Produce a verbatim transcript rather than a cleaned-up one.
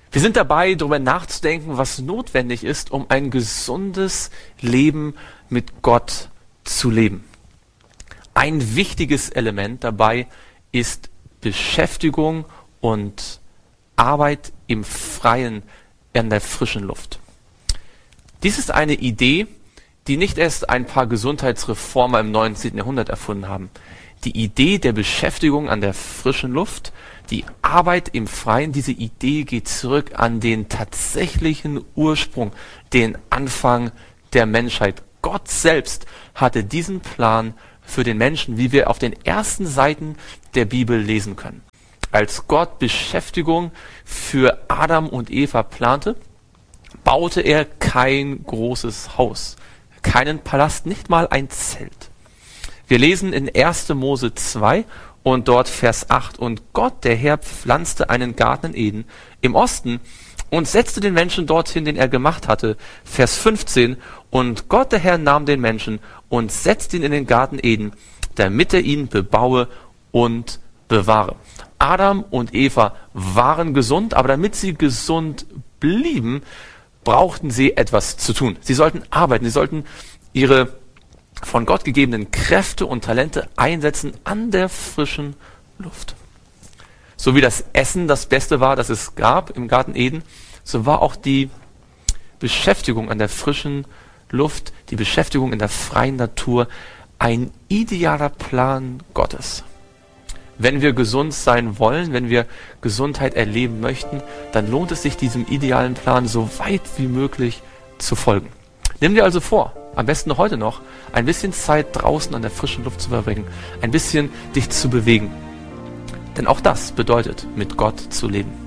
Wir sind dabei, darüber nachzudenken, was notwendig ist, um ein gesundes Leben mit Gott zu leben. Ein wichtiges Element dabei ist Beschäftigung und Arbeit im Freien, in der frischen Luft. Dies ist eine Idee, die nicht erst ein paar Gesundheitsreformer im neunzehnten Jahrhundert erfunden haben. Die Idee der Beschäftigung an der frischen Luft, die Arbeit im Freien, diese Idee geht zurück an den tatsächlichen Ursprung, den Anfang der Menschheit. Gott selbst hatte diesen Plan für den Menschen, wie wir auf den ersten Seiten der Bibel lesen können. Als Gott Beschäftigung für Adam und Eva plante, baute er kein großes Haus, keinen Palast, nicht mal ein Zelt. Wir lesen in erster Mose zwei und dort Vers acht. Und Gott, der Herr, pflanzte einen Garten in Eden im Osten und setzte den Menschen dorthin, den er gemacht hatte. Vers fünfzehn. Und Gott, der Herr, nahm den Menschen und setzte ihn in den Garten Eden, damit er ihn bebaue und bewahre. Adam und Eva waren gesund, aber damit sie gesund blieben, brauchten sie etwas zu tun. Sie sollten arbeiten, sie sollten ihre von Gott gegebenen Kräfte und Talente einsetzen an der frischen Luft. So wie das Essen das Beste war, das es gab im Garten Eden, so war auch die Beschäftigung an der frischen Luft, die Beschäftigung in der freien Natur ein idealer Plan Gottes. Wenn wir gesund sein wollen, wenn wir Gesundheit erleben möchten, dann lohnt es sich, diesem idealen Plan so weit wie möglich zu folgen. Nimm dir also vor, am besten heute noch, ein bisschen Zeit draußen an der frischen Luft zu verbringen, ein bisschen dich zu bewegen. Denn auch das bedeutet, mit Gott zu leben.